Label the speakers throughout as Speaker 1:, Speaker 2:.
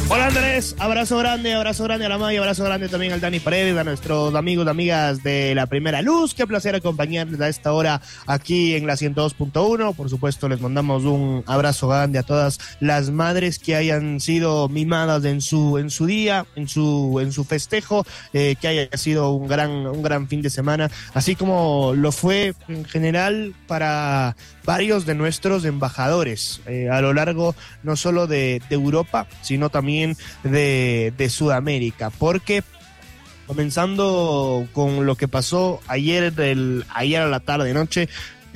Speaker 1: Hola Andrés, abrazo grande a la Maya, abrazo grande también al Dani Paredes, a nuestros amigos y amigas de La Primera Luz. Qué placer acompañarles a esta hora aquí en la 102.1. Por supuesto, les mandamos un abrazo grande a todas las madres que hayan sido mimadas en su día, en su festejo, que haya sido un gran fin de semana, así como lo fue en general para varios de nuestros embajadores a lo largo no solo de Europa, sino también de Sudamérica, porque comenzando con lo que pasó ayer a la tarde noche,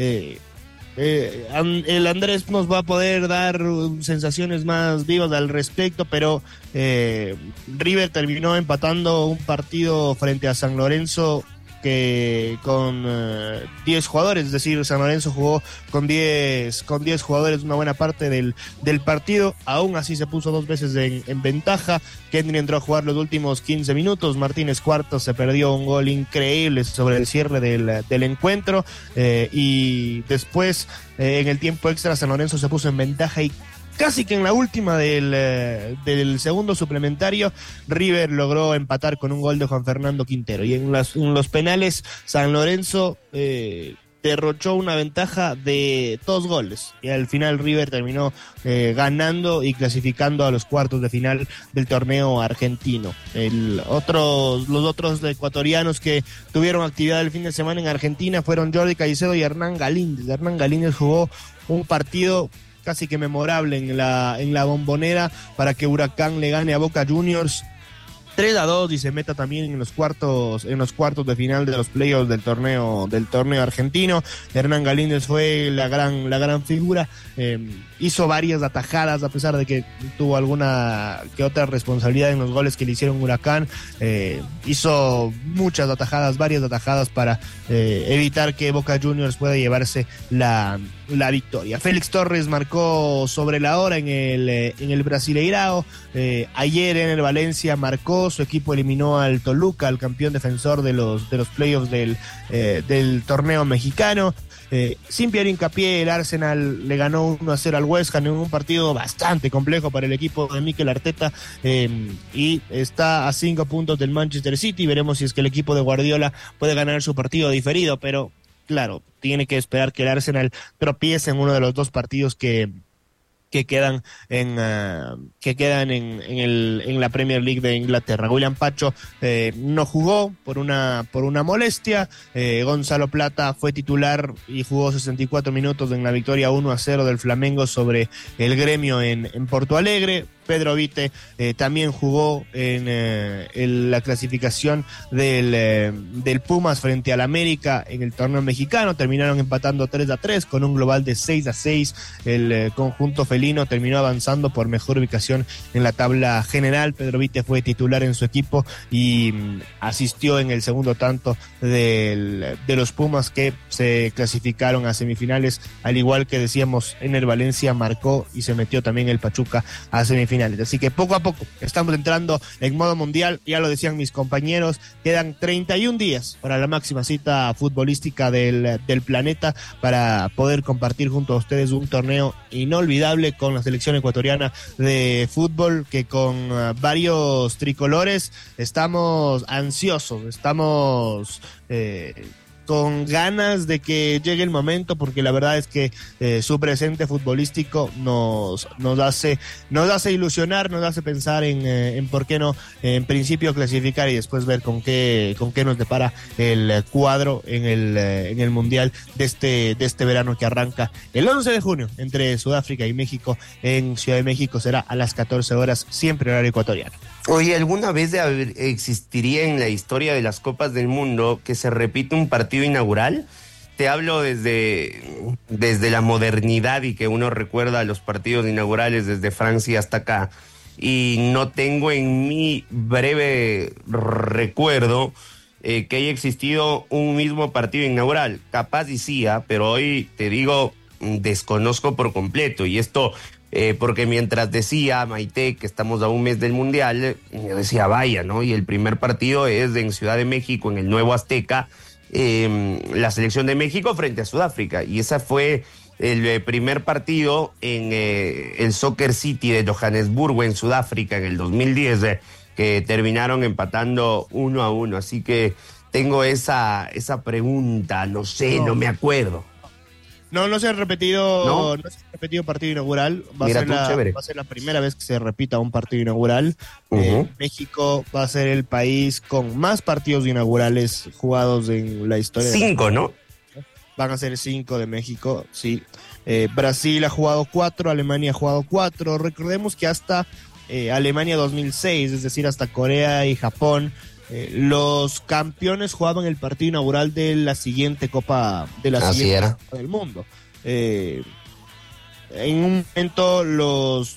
Speaker 1: el Andrés nos va a poder dar sensaciones más vivas al respecto, pero River terminó empatando un partido frente a San Lorenzo que con 10 jugadores, es decir, San Lorenzo jugó con 10 jugadores una buena parte del partido. Aún así se puso 2 veces en ventaja. Kendry entró a jugar los últimos 15 minutos, Martínez Cuartos se perdió un gol increíble sobre el cierre del encuentro, y después en el tiempo extra San Lorenzo se puso en ventaja y casi que en la última del segundo suplementario, River logró empatar con un gol de Juan Fernando Quintero. Y en los penales, San Lorenzo derrochó una ventaja de 2 goles. Y al final River terminó ganando y clasificando a los cuartos de final del torneo argentino. Los otros ecuatorianos que tuvieron actividad el fin de semana en Argentina fueron Jordi Caicedo y Hernán Galíndez. Hernán Galíndez jugó un partido casi que memorable en la Bombonera para que Huracán le gane a Boca Juniors 3-2 y se meta también en los cuartos de final de los playoffs del torneo argentino. Hernán Galíndez fue la gran figura, hizo varias atajadas a pesar de que tuvo alguna que otra responsabilidad en los goles que le hicieron Huracán. Hizo varias atajadas para evitar que Boca Juniors pueda llevarse la victoria. Félix Torres marcó sobre la hora en el Brasileirao. Ayer en el Valencia marcó, su equipo eliminó al Toluca, al campeón defensor de los playoffs del torneo mexicano. Sin Pierre Hincapié, el Arsenal le ganó 1-0 al West Ham en un partido bastante complejo para el equipo de Mikel Arteta, y está a 5 puntos del Manchester City. Veremos si es que el equipo de Guardiola puede ganar su partido diferido, pero claro, tiene que esperar que el Arsenal tropiece en uno de los 2 partidos que quedan en la Premier League de Inglaterra. William Pacho no jugó por una molestia. Gonzalo Plata fue titular y jugó 64 minutos en la victoria 1-0 del Flamengo sobre el Gremio en Porto Alegre. Pedro Vite también jugó en la clasificación del Pumas frente al América en el torneo mexicano. Terminaron empatando 3-3 con un global de 6-6. El conjunto felino terminó avanzando por mejor ubicación en la tabla general. Pedro Vite fue titular en su equipo y asistió en el segundo tanto de los Pumas, que se clasificaron a semifinales, al igual que decíamos en el Valencia marcó y se metió también el Pachuca a semifinales. Así que poco a poco estamos entrando en modo mundial. Ya lo decían mis compañeros, quedan 31 días para la máxima cita futbolística del planeta, para poder compartir junto a ustedes un torneo inolvidable con la selección ecuatoriana de fútbol, que con varios tricolores estamos ansiosos, estamos con ganas de que llegue el momento, porque la verdad es que su presente futbolístico nos hace ilusionar, nos hace pensar en por qué no, en principio clasificar y después ver con qué nos depara el cuadro en el mundial de este verano que arranca el 11 de junio entre Sudáfrica y México en Ciudad de México. Será a las 14 horas, siempre horario ecuatoriano.
Speaker 2: Oye, ¿alguna vez existiría en la historia de las Copas del Mundo que se repite un partido inaugural? Te hablo desde la modernidad y que uno recuerda los partidos inaugurales desde Francia hasta acá. Y no tengo en mi breve recuerdo que haya existido un mismo partido inaugural. Capaz decía, pero hoy te digo, desconozco por completo. Y esto... porque mientras decía Maite que estamos a un mes del Mundial, yo decía vaya, ¿no? Y el primer partido es en Ciudad de México, en el Nuevo Azteca, la selección de México frente a Sudáfrica. Y esa fue el primer partido en el Soccer City de Johannesburgo en Sudáfrica en el 2010, que terminaron empatando 1-1. Así que tengo esa pregunta, no sé, no me acuerdo.
Speaker 1: No se ha repetido, no se ha repetido partido inaugural. Va a ser la primera vez que se repita un partido inaugural. México va a ser el país con más partidos inaugurales jugados en la historia.
Speaker 2: 5, ¿no?
Speaker 1: Van a ser 5 de México, sí. Brasil ha jugado 4, Alemania ha jugado 4. Recordemos que hasta Alemania 2006, es decir, hasta Corea y Japón, los campeones jugaban el partido inaugural de la siguiente Copa del Mundo. En un momento los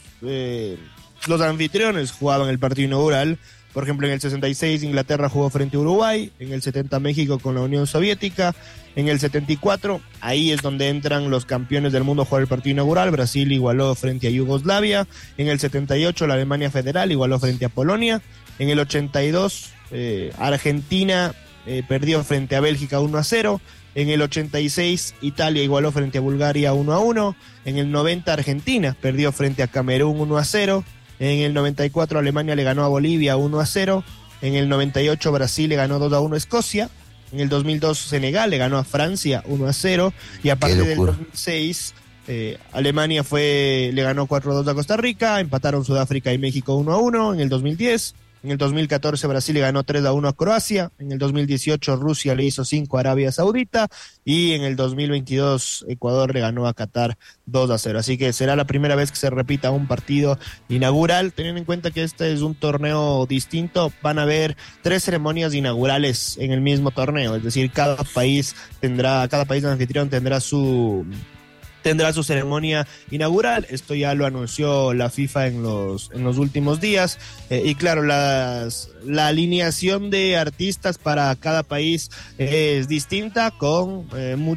Speaker 1: anfitriones jugaban el partido inaugural. Por ejemplo, en el 66 Inglaterra jugó frente a Uruguay, en el 70 México con la Unión Soviética, en el 74 ahí es donde entran los campeones del mundo a jugar el partido inaugural. Brasil igualó frente a Yugoslavia, en el 78 la Alemania Federal igualó frente a Polonia, en el 82 Argentina perdió frente a Bélgica 1-0, en el 86 Italia igualó frente a Bulgaria 1-1, en el 90 Argentina perdió frente a Camerún 1-0, en el 94 Alemania le ganó a Bolivia 1-0, en el 98 Brasil le ganó 2-1 a Escocia, en el 2002 Senegal le ganó a Francia 1-0, y a partir del 2006 Alemania le ganó 4-2 a Costa Rica, empataron Sudáfrica y México 1-1 en el 2010. En el 2014 Brasil le ganó 3-1 a Croacia, en el 2018 Rusia le hizo 5 a Arabia Saudita, y en el 2022 Ecuador le ganó a Qatar 2-0. Así que será la primera vez que se repita un partido inaugural, teniendo en cuenta que este es un torneo distinto. Van a haber 3 ceremonias inaugurales en el mismo torneo, es decir, cada país anfitrión tendrá su ceremonia inaugural. Esto ya lo anunció la FIFA en los últimos días, y claro, la alineación de artistas para cada país es distinta, con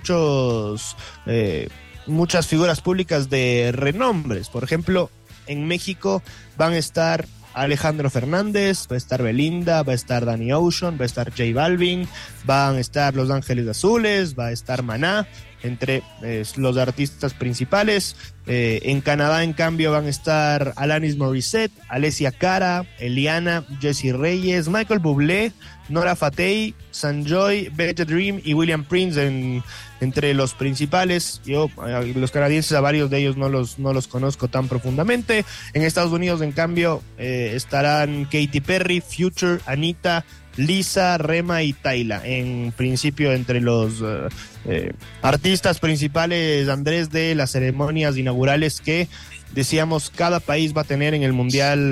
Speaker 1: muchas figuras públicas de renombres. Por ejemplo, en México van a estar Alejandro Fernández, va a estar Belinda, va a estar Danny Ocean, va a estar J Balvin, van a estar Los Ángeles Azules, va a estar Maná, entre los artistas principales. En Canadá, en cambio, van a estar Alanis Morissette, Alessia Cara, Eliana, Jessie Reyes, Michael Bublé, Nora Fatei, Sanjoy, Beta Dream y William Prince entre los principales. Yo, los canadienses, a varios de ellos no los conozco tan profundamente. En Estados Unidos, en cambio, estarán Katy Perry, Future, Anita, Lisa, Rema y Tayla, en principio entre los artistas principales, Andrés, de las ceremonias inaugurales que decíamos cada país va a tener en el Mundial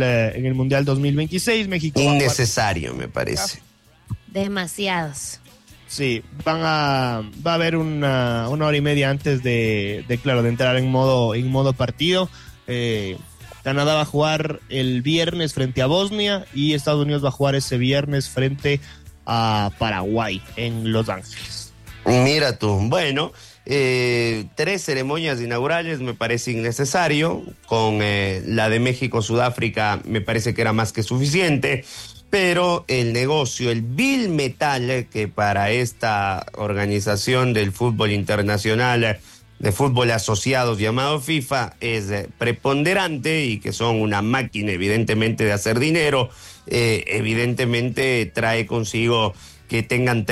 Speaker 1: 2026. México
Speaker 2: innecesario, me parece.
Speaker 3: Demasiados.
Speaker 1: Sí, va a haber una hora y media antes de entrar en modo partido. Canadá va a jugar el viernes frente a Bosnia, y Estados Unidos va a jugar ese viernes frente a Paraguay en Los Ángeles.
Speaker 2: Mira tú, bueno, 3 ceremonias inaugurales me parece innecesario. Con la de México-Sudáfrica me parece que era más que suficiente, pero el negocio, el vil metal que para esta organización del fútbol internacional, de fútbol asociados llamado FIFA, es preponderante, y que son una máquina evidentemente de hacer dinero, evidentemente trae consigo que tengan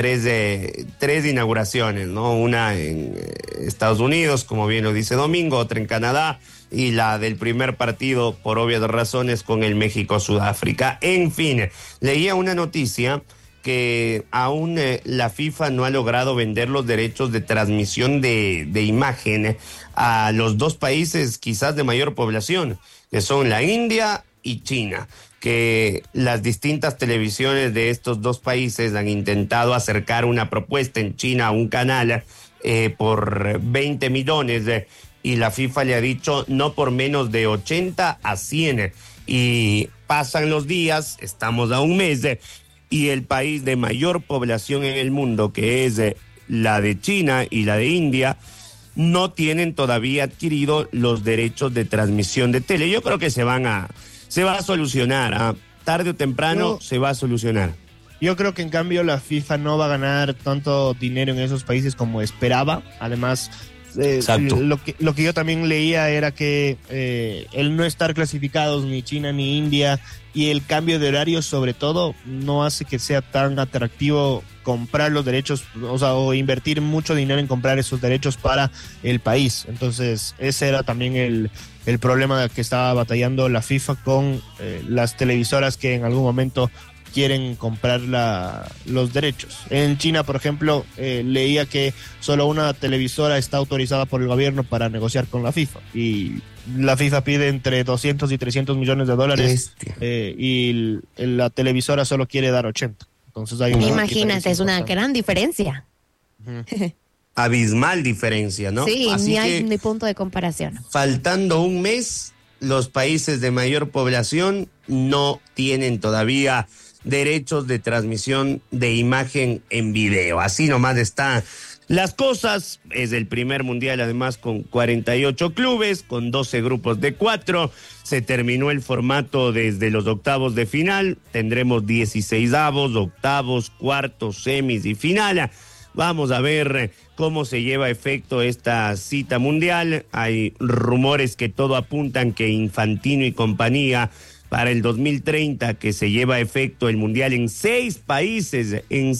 Speaker 2: 3 inauguraciones, ¿no? Una en Estados Unidos, como bien lo dice Domingo, otra en Canadá, y la del primer partido, por obvias razones, con el México-Sudáfrica. En fin, leía una noticia que aún la FIFA no ha logrado vender los derechos de transmisión de imagen a los 2 países quizás de mayor población, que son la India y China, que las distintas televisiones de estos 2 países han intentado acercar una propuesta en China a un canal por 20 millones, y la FIFA le ha dicho no por menos de 80 a 100, y pasan los días, estamos a un mes, y el país de mayor población en el mundo, que es la de China y la de India, no tienen todavía adquirido los derechos de transmisión de tele. Yo creo que se va a solucionar, tarde o temprano se va a solucionar.
Speaker 1: Yo creo que en cambio la FIFA no va a ganar tanto dinero en esos países como esperaba. Además,
Speaker 2: Exacto.
Speaker 1: Lo que yo también leía era que el no estar clasificados ni China ni India y el cambio de horario sobre todo no hace que sea tan atractivo comprar los derechos, o invertir mucho dinero en comprar esos derechos para el país. Entonces ese era también el problema que estaba batallando la FIFA con las televisoras que en algún momento quieren comprar los derechos. En China, por ejemplo, leía que solo una televisora está autorizada por el gobierno para negociar con la FIFA y la FIFA pide entre 200 y 300 millones de dólares y la televisora solo quiere dar 80. Entonces hay una
Speaker 3: Imagínate, es una gran diferencia.
Speaker 2: Abismal diferencia, ¿no?
Speaker 3: Sí,
Speaker 2: Así
Speaker 3: ni hay
Speaker 2: que,
Speaker 3: ni punto de comparación.
Speaker 2: faltando un mes, los países de mayor población no tienen todavía derechos de transmisión de imagen en video. Así nomás están las cosas. Es el primer mundial, además, con 48 clubes, con 12 grupos de 4. Se terminó el formato desde los octavos de final. Tendremos 16avos, octavos, cuartos, semis y final. Vamos a ver cómo se lleva a efecto esta cita mundial. Hay rumores que todo apuntan que Infantino y compañía para el 2030, que se lleva a efecto el mundial en 6 países,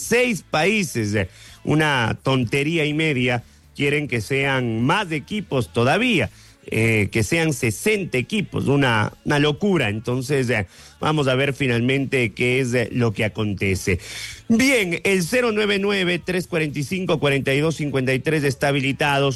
Speaker 2: una tontería y media, quieren que sean más equipos todavía, que sean 60 equipos, una locura. Entonces vamos a ver finalmente qué es lo que acontece. Bien, el 099-345-4253 está habilitado,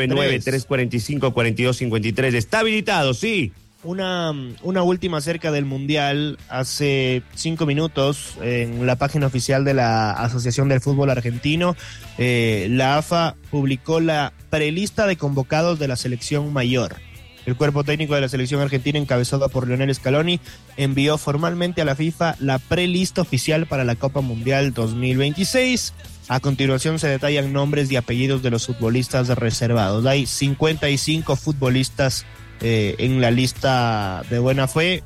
Speaker 2: 099-345-4253 está habilitado, sí.
Speaker 1: Una última acerca del Mundial. Hace 5 minutos, en la página oficial de la Asociación del Fútbol Argentino, la AFA publicó la prelista de convocados de la selección mayor. El cuerpo técnico de la selección argentina, encabezado por Lionel Scaloni, envió formalmente a la FIFA la prelista oficial para la Copa Mundial 2026. A continuación se detallan nombres y apellidos de los futbolistas reservados. Hay 55 futbolistas en la lista de buena fe.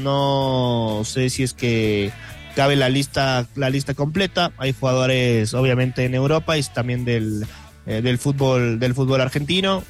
Speaker 1: No sé si es que cabe la lista completa. Hay jugadores obviamente en Europa y también del fútbol argentino,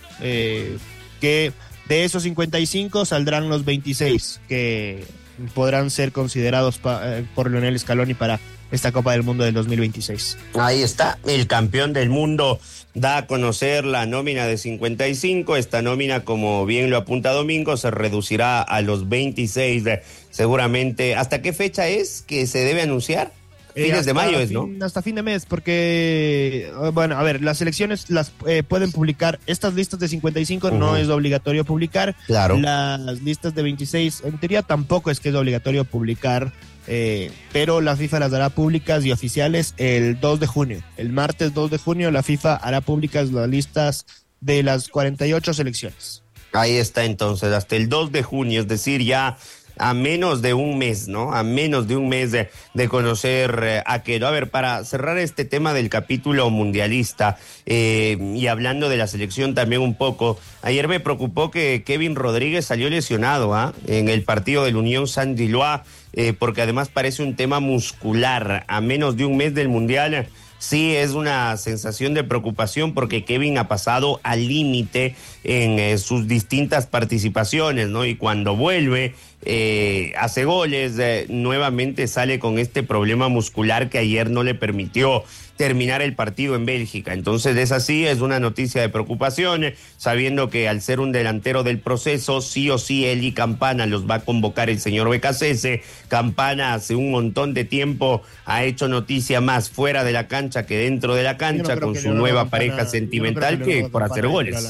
Speaker 1: que de esos 55 saldrán los 26 que podrán ser considerados por Lionel Scaloni para esta Copa del Mundo del 2026.
Speaker 2: Ahí está, el campeón del mundo da a conocer la nómina de 55. Esta nómina, como bien lo apunta Domingo, se reducirá a los 26 seguramente. ¿Hasta qué fecha es que se debe anunciar? Fines de mayo es, ¿no?
Speaker 1: Hasta fin de mes, porque, bueno, a ver, las selecciones las pueden publicar. Estas listas de 55 no es obligatorio publicar.
Speaker 2: Claro.
Speaker 1: Las listas de 26, en teoría tampoco es que es obligatorio publicar, pero la FIFA las dará públicas y oficiales el 2 de junio. El martes 2 de junio la FIFA hará públicas las listas de las 48 selecciones.
Speaker 2: Ahí está entonces, hasta el 2 de junio, es decir, ya a menos de un mes, ¿no? A menos de un mes de conocer aquello. A ver, para cerrar este tema del capítulo mundialista y hablando de la selección también un poco, ayer me preocupó que Kevin Rodríguez salió lesionado en el partido del Unión Saint-Gilloise, porque además parece un tema muscular. A menos de un mes del mundial, sí es una sensación de preocupación porque Kevin ha pasado al límite en sus distintas participaciones, ¿no? Y cuando vuelve, hace goles, nuevamente sale con este problema muscular que ayer no le permitió terminar el partido en Bélgica. Entonces es así, es una noticia de preocupación, sabiendo que al ser un delantero del proceso, sí o sí él y Campana los va a convocar el señor Becasese. Campana hace un montón de tiempo ha hecho noticia más fuera de la cancha que dentro de la cancha con su nueva pareja sentimental que por hacer goles.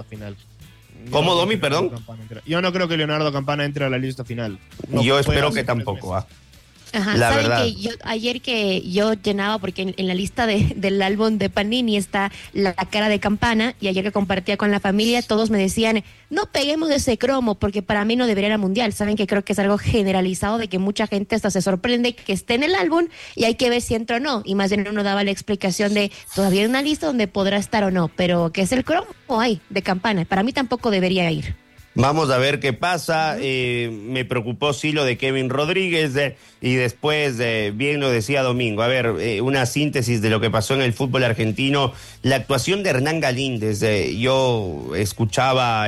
Speaker 2: ¿Cómo, Domi, perdón?
Speaker 1: Yo no creo que Leonardo Campana entre a la lista final.
Speaker 2: Yo espero que tampoco.
Speaker 3: Ajá,
Speaker 2: la
Speaker 3: ¿saben
Speaker 2: verdad.
Speaker 3: que ayer que yo llenaba, porque en la lista del álbum de Panini está la cara de Campana, y ayer que compartía con la familia, todos me decían, no peguemos ese cromo, porque para mí no debería ir al mundial. Saben que creo que es algo generalizado, de que mucha gente hasta se sorprende que esté en el álbum, y hay que ver si entra o no, y más bien uno daba la explicación de, todavía hay una lista donde podrá estar o no, pero que es el cromo hay de Campana, para mí tampoco debería ir.
Speaker 2: Vamos a ver qué pasa. Me preocupó sí lo de Kevin Rodríguez y después, bien lo decía Domingo, a ver, una síntesis de lo que pasó en el fútbol argentino. La actuación de Hernán Galíndez, yo escuchaba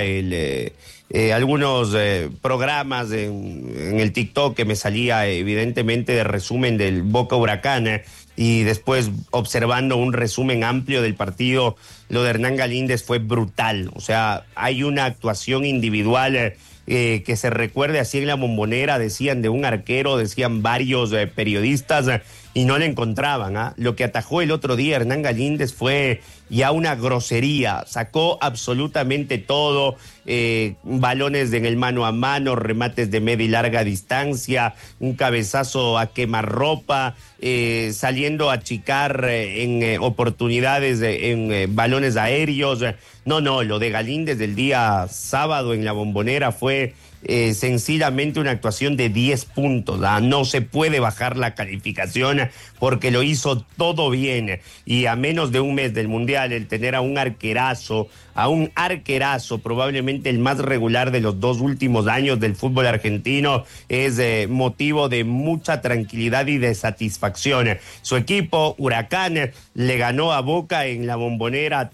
Speaker 2: algunos programas en el TikTok que me salía evidentemente de resumen del Boca Huracán y después observando un resumen amplio del partido. Lo de Hernán Galíndez fue brutal, o sea, hay una actuación individual que se recuerde así en la Bombonera, decían de un arquero, decían varios periodistas y no le encontraban. Lo que atajó el otro día Hernán Galíndez fue ya una grosería, sacó absolutamente todo, balones en el mano a mano, remates de media y larga distancia, un cabezazo a quemarropa, saliendo a achicar en oportunidades, en balones aéreos. No, lo de Galíndez del día sábado en la Bombonera fue sencillamente una actuación de 10 puntos. No se puede bajar la calificación porque lo hizo todo bien. Y a menos de un mes del Mundial, el tener a un arquerazo, probablemente el más regular de los 2 últimos años del fútbol argentino, es motivo de mucha tranquilidad y de satisfacción. Su equipo, Huracán, le ganó a Boca en la Bombonera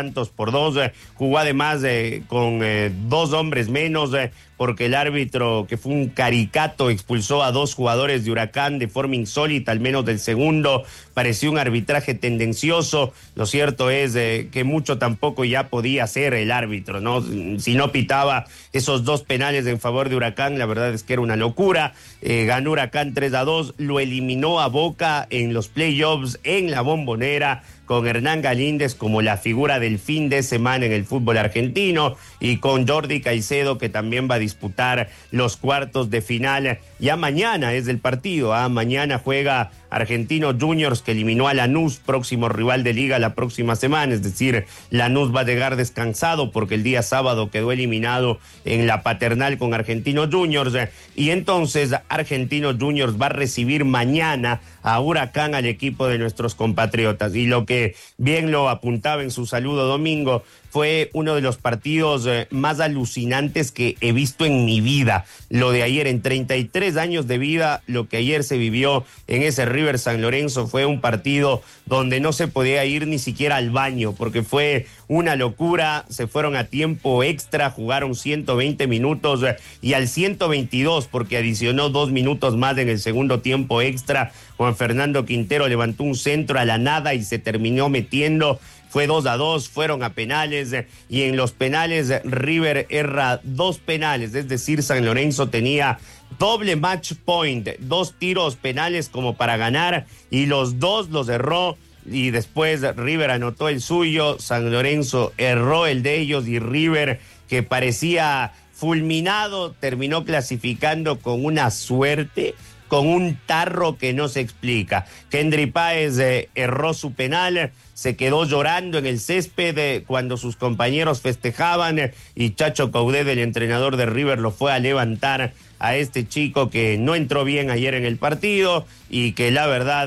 Speaker 2: 3-2. Jugó además con 2 hombres menos, porque el árbitro, que fue un caricato, expulsó a 2 jugadores de Huracán de forma insólita, al menos del segundo. Pareció un arbitraje tendencioso. Lo cierto es que mucho tampoco ya podía hacer el árbitro, ¿no? Si no pitaba esos 2 penales en favor de Huracán, la verdad es que era una locura. Ganó Huracán 3-2, lo eliminó a Boca en los playoffs en la Bombonera, con Hernán Galíndez como la figura del fin de semana en el fútbol argentino y con Jordi Caicedo, que también va a disputar los cuartos de final. Ya mañana es el partido, mañana juega Argentinos Juniors, que eliminó a Lanús, próximo rival de liga la próxima semana, es decir, Lanús va a llegar descansado porque el día sábado quedó eliminado en la Paternal con Argentinos Juniors, y entonces Argentinos Juniors va a recibir mañana a Huracán, al equipo de nuestros compatriotas. Y lo que bien lo apuntaba en su saludo Domingo, fue uno de los partidos más alucinantes que he visto en mi vida. Lo de ayer, en 33 años de vida, lo que ayer se vivió en ese River San Lorenzo fue un partido donde no se podía ir ni siquiera al baño, porque fue una locura. Se fueron a tiempo extra, jugaron 120 minutos y al 122, porque adicionó 2 minutos más en el segundo tiempo extra, Juan Fernando Quintero levantó un centro a la nada y se terminó metiendo. Fue 2-2, fueron a penales y en los penales River erra 2 penales, es decir, San Lorenzo tenía doble match point, 2 tiros penales como para ganar y los 2 los erró. Y después River anotó el suyo, San Lorenzo erró el de ellos y River, que parecía fulminado, terminó clasificando con una suerte, con un tarro que no se explica. Kendry Páez erró su penal, se quedó llorando en el césped cuando sus compañeros festejaban y Chacho Coudet, el entrenador de River, lo fue a levantar a este chico que no entró bien ayer en el partido y que la verdad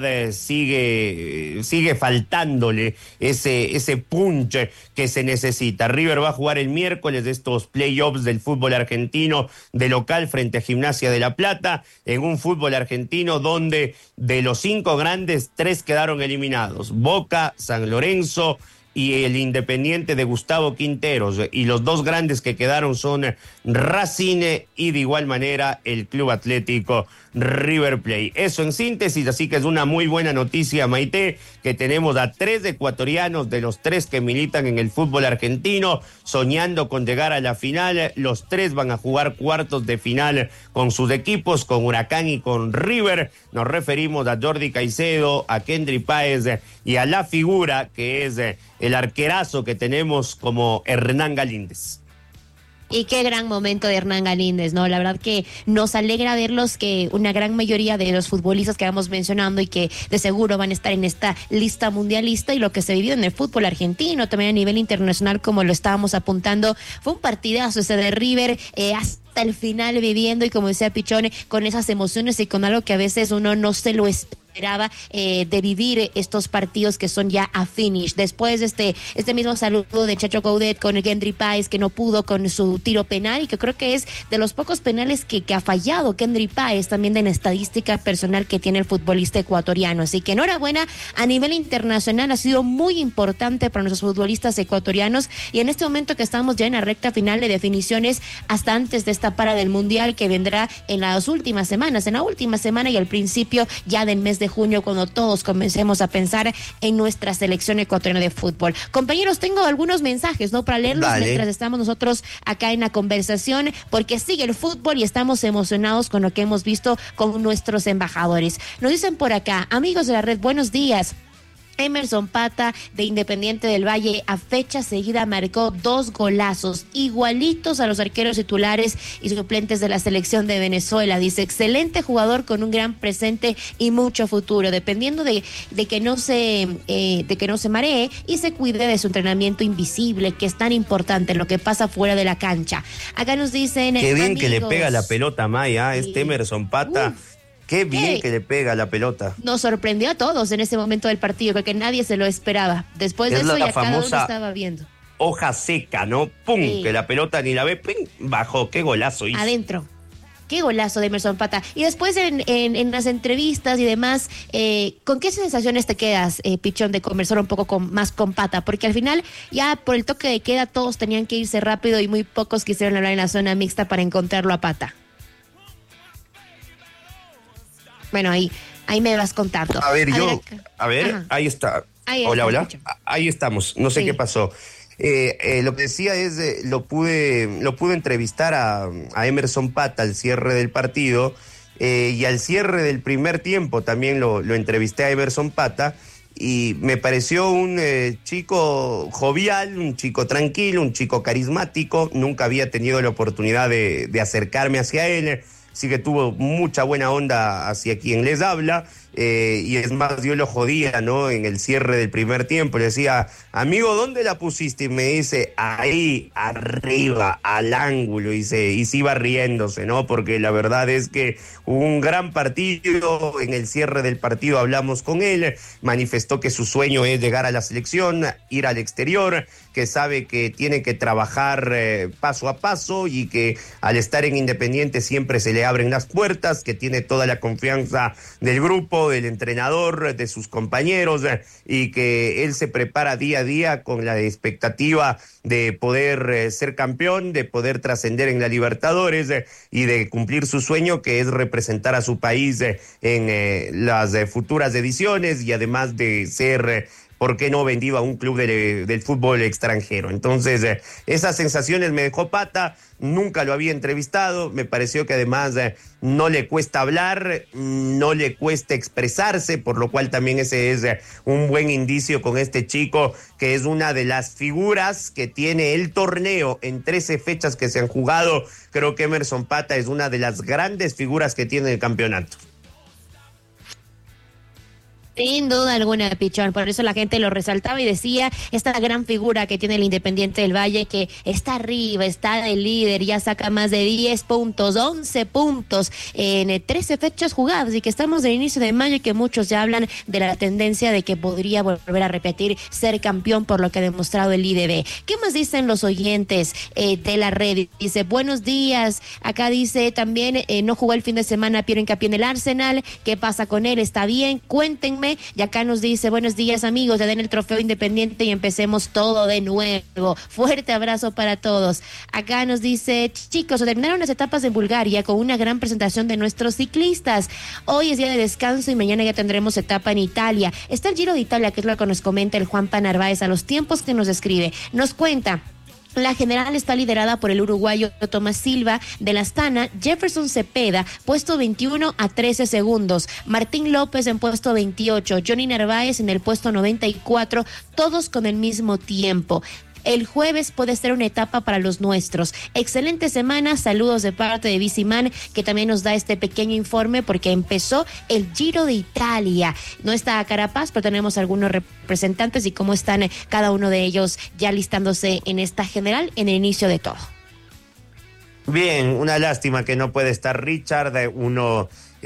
Speaker 2: sigue faltándole ese punch que se necesita. River va a jugar el miércoles de estos playoffs del fútbol argentino de local frente a Gimnasia de La Plata, en un fútbol argentino donde de los 5 grandes 3 quedaron eliminados: Boca, San Lorenzo y el Independiente de Gustavo Quinteros, y los 2 grandes que quedaron son Racing y de igual manera el Club Atlético River Plate. Eso en síntesis, así que es una muy buena noticia, Maite, que tenemos a 3 ecuatorianos de los 3 que militan en el fútbol argentino soñando con llegar a la final. Los 3 van a jugar cuartos de final con sus equipos, con Huracán y con River. Nos referimos a Jordi Caicedo, a Kendry Páez y a la figura que es el arquerazo que tenemos como Hernán Galíndez.
Speaker 3: Y qué gran momento de Hernán Galíndez, ¿no? La verdad que nos alegra verlos, que una gran mayoría de los futbolistas que vamos mencionando y que de seguro van a estar en esta lista mundialista, y lo que se vivió en el fútbol argentino, también a nivel internacional, como lo estábamos apuntando, fue un partidazo ese de River, hasta el final viviendo, y como decía Pichone, con esas emociones y con algo que a veces uno no se lo espera esperaba de vivir estos partidos que son ya a finish. Después este mismo saludo de Chacho Coudet con el Kendry Páez, que no pudo con su tiro penal y que creo que es de los pocos penales que ha fallado Kendry Páez, también de la estadística personal que tiene el futbolista ecuatoriano. Así que enhorabuena, a nivel internacional ha sido muy importante para nuestros futbolistas ecuatorianos, y en este momento que estamos ya en la recta final de definiciones hasta antes de esta para del Mundial que vendrá en las últimas semanas, en la última semana y al principio ya del mes de junio, cuando todos comencemos a pensar en nuestra selección ecuatoriana de fútbol. Compañeros, tengo algunos mensajes, ¿no?, para leerlos mientras estamos nosotros acá en la conversación, porque sigue el fútbol y estamos emocionados con lo que hemos visto con nuestros embajadores. Nos dicen por acá, amigos de la red, buenos días. Emerson Pata, de Independiente del Valle, a fecha seguida marcó 2 golazos, igualitos a los arqueros titulares y suplentes de la selección de Venezuela. Dice, excelente jugador con un gran presente y mucho futuro, dependiendo de que no se maree y se cuide de su entrenamiento invisible, que es tan importante, lo que pasa fuera de la cancha. Acá nos dicen,
Speaker 2: qué bien
Speaker 3: amigos,
Speaker 2: que le pega la pelota, Maya, Emerson Pata. Qué bien que le pega la pelota.
Speaker 3: Nos sorprendió a todos en ese momento del partido, porque nadie se lo esperaba. Después de eso ya cada uno estaba viendo.
Speaker 2: Hoja seca, ¿no? ¡Pum! Sí. Que la pelota ni la ve, ¡pum! Bajó. ¡Qué golazo hizo!
Speaker 3: Adentro. Qué golazo de Emerson Pata. Y después en las entrevistas y demás, ¿con qué sensaciones te quedas, Pichón, de conversar un poco más con Pata? Porque al final, ya por el toque de queda, todos tenían que irse rápido y muy pocos quisieron hablar en la zona mixta para encontrarlo a Pata. Bueno, ahí me vas contando.
Speaker 2: A ver, ahí está. Hola. Ahí estamos. No sé qué pasó. Lo que decía es, lo pude entrevistar a Emerson Pata al cierre del partido, y al cierre del primer tiempo también lo entrevisté a Emerson Pata, y me pareció un chico jovial, un chico tranquilo, un chico carismático. Nunca había tenido la oportunidad de acercarme hacia él. Sí que tuvo mucha buena onda hacia quien les habla, y es más, yo lo jodía, ¿no? En el cierre del primer tiempo, le decía, amigo, ¿dónde la pusiste? Y me dice, ahí, arriba, al ángulo, y se iba riéndose, ¿no? Porque la verdad es que hubo un gran partido, en el cierre del partido hablamos con él, manifestó que su sueño es llegar a la selección, ir al exterior, que sabe que tiene que trabajar paso a paso, y que al estar en Independiente siempre se le abren las puertas, que tiene toda la confianza del grupo, del entrenador, de sus compañeros, y que él se prepara día a día con la expectativa de poder ser campeón, de poder trascender en la Libertadores, y de cumplir su sueño, que es representar a su país en las futuras ediciones, y además de ser ¿por qué no vendido a un club del fútbol extranjero? Entonces, esas sensaciones me dejó Pata. Nunca lo había entrevistado, me pareció que además no le cuesta hablar, no le cuesta expresarse, por lo cual también ese es un buen indicio con este chico, que es una de las figuras que tiene el torneo en 13 fechas que se han jugado. Creo que Emerson Pata es una de las grandes figuras que tiene el campeonato.
Speaker 3: Sin duda alguna, Pichón, por eso la gente lo resaltaba y decía, esta gran figura que tiene el Independiente del Valle, que está arriba, está de líder, ya saca más de 10 puntos, 11 puntos en 13 fechas jugadas, y que estamos de inicio de mayo y que muchos ya hablan de la tendencia de que podría volver a repetir ser campeón por lo que ha demostrado el IDB. ¿Qué más dicen los oyentes de la red? Dice, buenos días, acá dice también, no jugó el fin de semana Piero Hincapié en el Arsenal, ¿qué pasa con él? ¿Está bien? Cuéntenme. Y acá nos dice, buenos días amigos, ya den el trofeo Independiente y empecemos todo de nuevo. Fuerte abrazo para todos. Acá nos dice, chicos, terminaron las etapas en Bulgaria con una gran presentación de nuestros ciclistas. Hoy es día de descanso y mañana ya tendremos etapa en Italia. Está el Giro de Italia, que es lo que nos comenta el Juanpa Narváez a los tiempos que nos escribe. Nos cuenta, la general está liderada por el uruguayo Tomás Silva de la Astana, Jefferson Cepeda, puesto 21 a 13 segundos, Martín López en puesto 28, Johnny Narváez en el puesto 94, todos con el mismo tiempo. El jueves puede ser una etapa para los nuestros. Excelente semana, saludos de parte de Biciman, que también nos da este pequeño informe porque empezó el Giro de Italia. No está Carapaz, pero tenemos algunos representantes y cómo están cada uno de ellos ya listándose en esta general en el inicio de todo.
Speaker 2: Bien, una lástima que no puede estar Richard, uno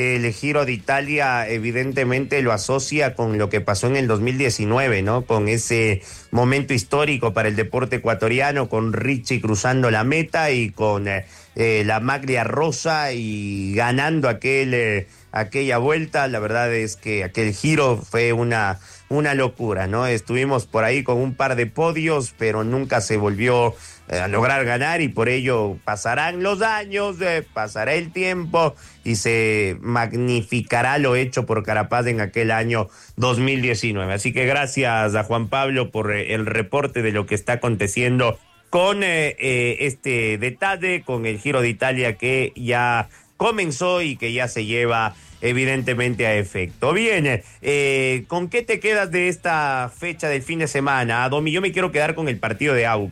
Speaker 2: el Giro de Italia evidentemente lo asocia con lo que pasó en el 2019, ¿no? Con ese momento histórico para el deporte ecuatoriano, con Richie cruzando la meta y con la maglia rosa y ganando aquella vuelta. La verdad es que aquel Giro fue una locura, ¿no? Estuvimos por ahí con un par de podios, pero nunca se volvió a lograr ganar, y por ello pasarán los años, pasará el tiempo y se magnificará lo hecho por Carapaz en aquel año 2019. Así que gracias a Juan Pablo por el reporte de lo que está aconteciendo con este detalle, con el Giro de Italia que ya comenzó y que ya se lleva evidentemente a efecto. Bien, ¿con qué te quedas de esta fecha del fin de semana, Domi? Yo me quiero quedar con el partido de Aucas.